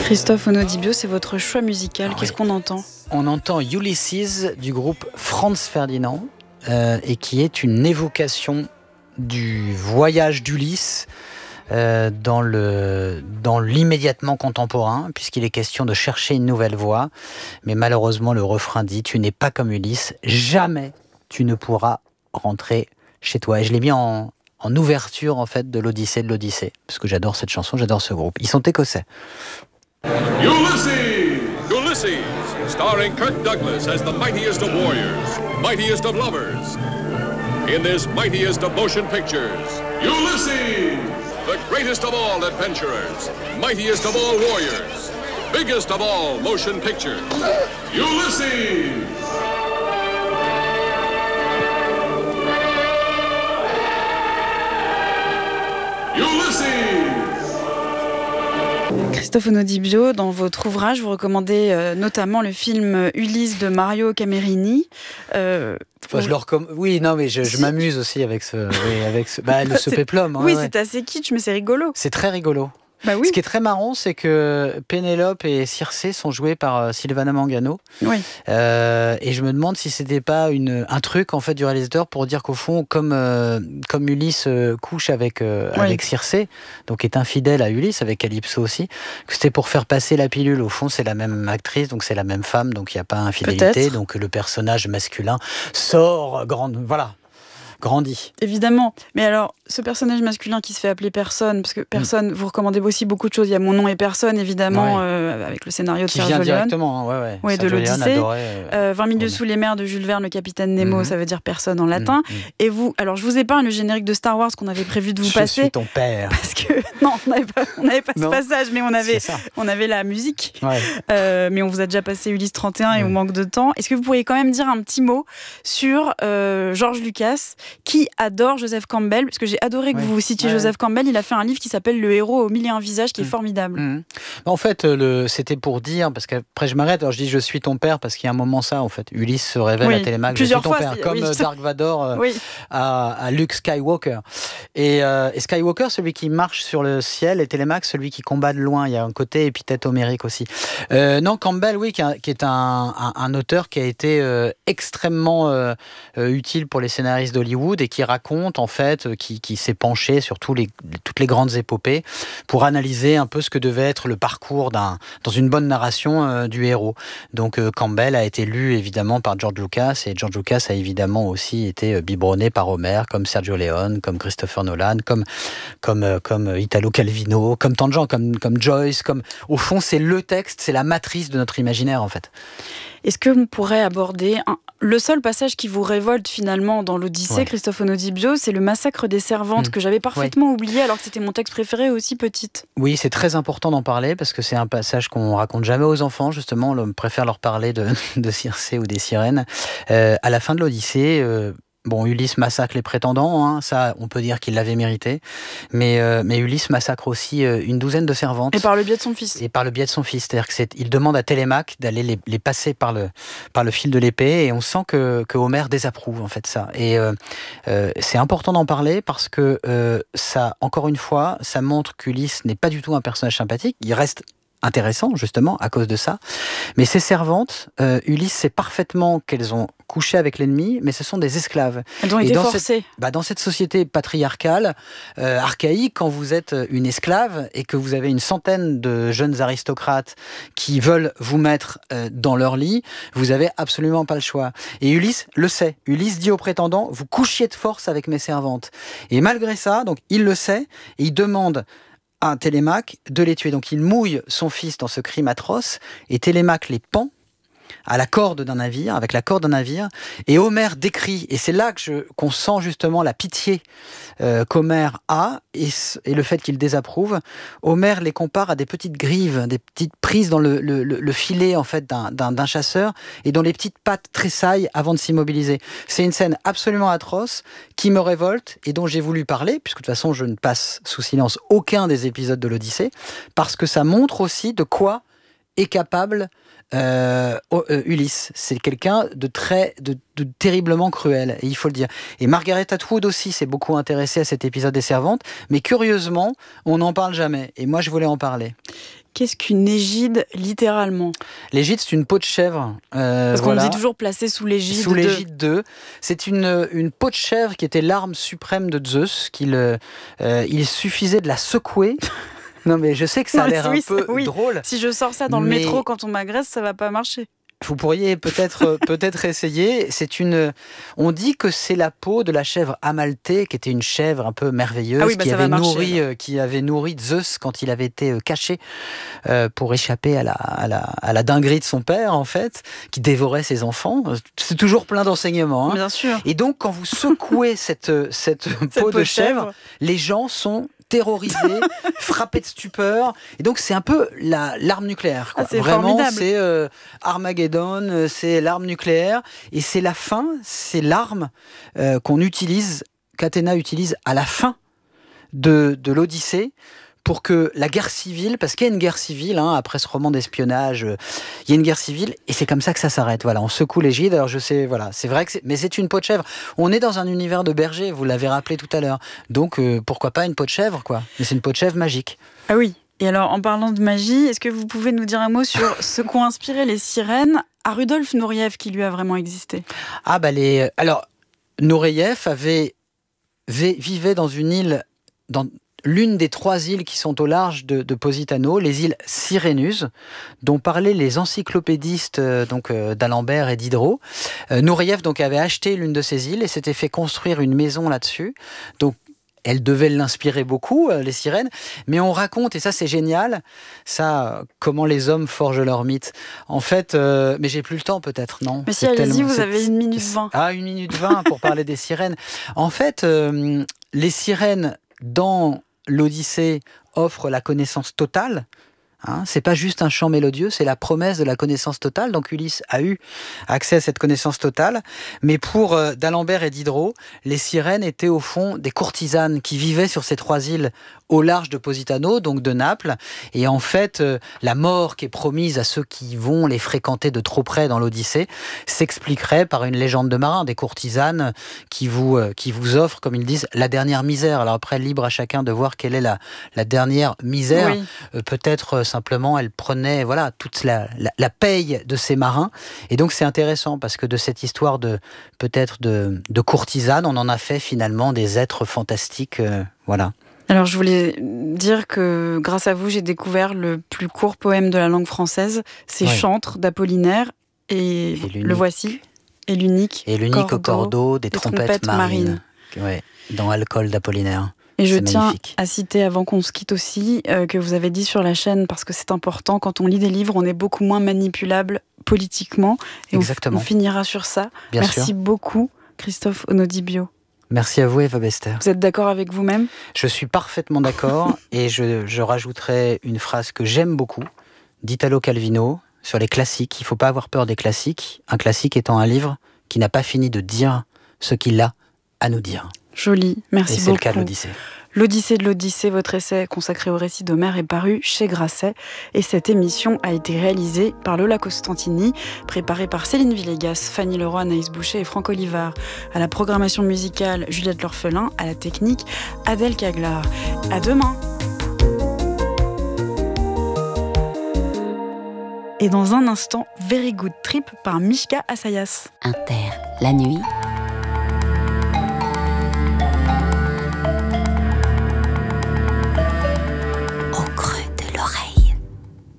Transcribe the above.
Christophe Onodibio, c'est votre choix musical. Qu'est-ce qu'on entend ? On entend Ulysses du groupe Franz Ferdinand et qui est une évocation du voyage d'Ulysse dans l'immédiatement contemporain, puisqu'il est question de chercher une nouvelle voie. Mais malheureusement, le refrain dit « Tu n'es pas comme Ulysse, jamais tu ne pourras rentrer chez toi ». Et je l'ai mis en ouverture en fait de l'Odyssée, parce que j'adore cette chanson, j'adore ce groupe. Ils sont écossais. Ulysses, starring Kirk Douglas as the mightiest of warriors, mightiest of lovers. In this mightiest of motion pictures, Ulysses, the greatest of all adventurers, mightiest of all warriors, biggest of all motion pictures, Ulysses. Christophe Onodibio, dans votre ouvrage, vous recommandez notamment le film Ulysse de Mario Camerini. Oui, non, mais je m'amuse aussi avec ce péplum. Oui, c'est assez kitsch, mais c'est rigolo. C'est très rigolo. Bah oui. Ce qui est très marrant, c'est que Pénélope et Circé sont joués par Silvana Mangano. Oui. Et je me demande si c'était pas un truc en fait du réalisateur pour dire qu'au fond, comme Ulysse couche avec Circé, donc est infidèle à Ulysse avec Calypso aussi, que c'était pour faire passer la pilule. Au fond, c'est la même actrice, donc c'est la même femme, donc il n'y a pas infidélité. Peut-être. Donc le personnage masculin grandit. Évidemment. Mais alors, ce personnage masculin qui se fait appeler Personne, parce que Personne, vous recommandez aussi beaucoup de choses. Il y a Mon nom et Personne, évidemment, avec le scénario de Sergio Leone. Qui vient directement, de l'Odyssée. 20 milieux sous les mers de Jules Verne, le capitaine Nemo, ça veut dire personne en latin. Et vous, alors je vous épargne le générique de Star Wars qu'on avait prévu de vous passer. Je suis ton père. Parce que, non, on n'avait pas ce passage, mais on avait la musique. Ouais. Mais on vous a déjà passé Ulysse 31 et on manque de temps. Est-ce que vous pourriez quand même dire un petit mot sur George Lucas, qui adore Joseph Campbell, parce que j'ai adoré que vous citiez Joseph Campbell. Il a fait un livre qui s'appelle Le héros aux mille et un visages, qui est formidable. En fait, c'était pour dire, parce qu'après je m'arrête, alors je dis je suis ton père, parce qu'il y a un moment ça, en fait. Ulysse se révèle à Télémaque, je suis ton père, comme Dark Vador à Luke Skywalker. Et Skywalker, celui qui marche sur le ciel, et Télémaque, celui qui combat de loin. Il y a un côté épithète homérique aussi. Non, Campbell, qui est un auteur qui a été extrêmement utile pour les scénaristes d'Hollywood et qui raconte, en fait, qui s'est penché sur toutes les grandes épopées pour analyser un peu ce que devait être le parcours dans une bonne narration du héros. Donc Campbell a été lu évidemment par George Lucas, et George Lucas a évidemment aussi été biberonné par Homer, comme Sergio Leone, comme Christopher Nolan, comme Italo Calvino, comme tant de gens, comme Joyce, au fond c'est le texte, c'est la matrice de notre imaginaire en fait. Est-ce qu'on pourrait aborder le seul passage qui vous révolte finalement dans l'Odyssée, Christophe Onodibio, c'est le massacre des servantes, que j'avais parfaitement oublié alors que c'était mon texte préféré aussi petite. Oui, c'est très important d'en parler parce que c'est un passage qu'on raconte jamais aux enfants, justement. On préfère leur parler de Circé ou des sirènes. À la fin de l'Odyssée, Ulysse massacre les prétendants, ça on peut dire qu'il l'avait mérité, mais Ulysse massacre aussi une douzaine de servantes. Et par le biais de son fils. C'est-à-dire qu'il demande à Télémaque d'aller les passer par le fil de l'épée, et on sent que Homer désapprouve en fait ça. Et c'est important d'en parler parce que ça, encore une fois, ça montre qu'Ulysse n'est pas du tout un personnage sympathique. Il reste intéressant justement à cause de ça, mais ces servantes, Ulysse sait parfaitement qu'elles ont couché avec l'ennemi, mais ce sont des esclaves. Elles ont été forcées. Dans cette société patriarcale, archaïque, quand vous êtes une esclave et que vous avez une centaine de jeunes aristocrates qui veulent vous mettre dans leur lit, vous avez absolument pas le choix. Et Ulysse le sait. Ulysse dit aux prétendants, vous couchiez de force avec mes servantes. Et malgré ça, donc il le sait, et il demande à Télémaque de les tuer. Donc il mouille son fils dans ce crime atroce, et Télémaque les pend à la corde d'un navire, avec la corde d'un navire, et Homère décrit, et c'est là qu'on sent justement la pitié qu'Homère a, et le fait qu'il désapprouve. Homère les compare à des petites grives, des petites prises dans le filet en fait d'un chasseur, et dont les petites pattes tressaillent avant de s'immobiliser. C'est une scène absolument atroce, qui me révolte, et dont j'ai voulu parler, puisque de toute façon je ne passe sous silence aucun des épisodes de l'Odyssée, parce que ça montre aussi de quoi est capable Ulysse. C'est quelqu'un de terriblement cruel, et il faut le dire. Et Margaret Atwood aussi s'est beaucoup intéressée à cet épisode des servantes, mais curieusement, on n'en parle jamais. Et moi, je voulais en parler. Qu'est-ce qu'une égide, littéralement ? L'égide, c'est une peau de chèvre. Parce qu'on dit toujours placée sous l'égide Sous l'égide d'eux. C'est une peau de chèvre qui était l'arme suprême de Zeus, il suffisait de la secouer. Non, mais je sais que ça a l'air un peu drôle. Si je sors ça dans le métro quand on m'agresse, ça va pas marcher. Vous pourriez peut-être essayer. On dit que c'est la peau de la chèvre Amalthée, qui était une chèvre un peu merveilleuse, qui avait nourri Zeus quand il avait été caché pour échapper à la dinguerie de son père, en fait, qui dévorait ses enfants. C'est toujours plein d'enseignements. Bien sûr. Et donc, quand vous secouez cette peau de chèvre, les gens sont terrorisés, frappés de stupeur. Et donc, c'est un peu l'arme nucléaire. Quoi. C'est vraiment, formidable. c'est Armageddon, c'est l'arme nucléaire. Et c'est la fin, c'est l'arme qu'Athéna utilise à la fin de l'Odyssée pour que la guerre civile, parce qu'il y a une guerre civile, après ce roman d'espionnage, il y a une guerre civile, et c'est comme ça que ça s'arrête. Voilà, on secoue l'égide. Alors je sais, voilà, c'est vrai mais c'est une peau de chèvre. On est dans un univers de berger, vous l'avez rappelé tout à l'heure. Donc pourquoi pas une peau de chèvre, quoi. Mais c'est une peau de chèvre magique. Ah oui. Et alors, en parlant de magie, est-ce que vous pouvez nous dire un mot sur ce qu'ont inspiré les sirènes à Rudolf Nureyev, qui lui a vraiment existé ? Alors, Nureyev vivait dans une île, dans l'une des 3 îles qui sont au large de Positano, les îles Sirénus, dont parlaient les encyclopédistes d'Alembert et Diderot. Nureyev avait acheté l'une de ces îles et s'était fait construire une maison là-dessus. Donc, elle devait l'inspirer beaucoup, les sirènes. Mais on raconte, et ça c'est génial, comment les hommes forgent leur mythe. En fait, mais j'ai plus le temps peut-être, non ? Mais si, allez-y, vous avez 1 minute 20. 1 minute 20 pour parler des sirènes. En fait, les sirènes dans l'Odyssée offrent la connaissance totale. C'est pas juste un chant mélodieux, c'est la promesse de la connaissance totale. Donc Ulysse a eu accès à cette connaissance totale. Mais pour d'Alembert et Diderot, les sirènes étaient au fond des courtisanes qui vivaient sur ces 3 îles au large de Positano, donc de Naples. Et en fait, la mort qui est promise à ceux qui vont les fréquenter de trop près dans l'Odyssée s'expliquerait par une légende de marin, des courtisanes qui vous offrent, comme ils disent, la dernière misère. Alors après, libre à chacun de voir quelle est la dernière misère. Oui. Peut-être simplement, elle prenait toute la paye de ces marins. Et donc c'est intéressant parce que de cette histoire de courtisanes, on en a fait finalement des êtres fantastiques. Voilà. Alors, je voulais dire que grâce à vous, j'ai découvert le plus court poème de la langue française. C'est Chantre d'Apollinaire. Et le voici. Et l'unique au cordeau des trompettes marines. Ouais, dans Alcool d'Apollinaire. Et je tiens à citer, avant qu'on se quitte aussi, que vous avez dit sur la chaîne, parce que c'est important, quand on lit des livres, on est beaucoup moins manipulable politiquement. Et on finira sur ça. Merci beaucoup, Christophe Onodibio. Merci à vous, Eva Bester. Vous êtes d'accord avec vous-même ? Je suis parfaitement d'accord et je rajouterai une phrase que j'aime beaucoup d'Italo Calvino sur les classiques. Il ne faut pas avoir peur des classiques. Un classique étant un livre qui n'a pas fini de dire ce qu'il a à nous dire. Joli, merci beaucoup. Et c'est le cas de l'Odyssée. L'Odyssée de l'Odyssée, votre essai consacré au récit d'Homère est paru chez Grasset. Et cette émission a été réalisée par Lola Costantini, préparée par Céline Villegas, Fanny Leroy, Anaïs Boucher et Franck Olivard. À la programmation musicale, Juliette L'Orphelin. À la technique, Adèle Caglar. À demain. Et dans un instant, Very Good Trip par Mishka Assayas. Inter, la nuit,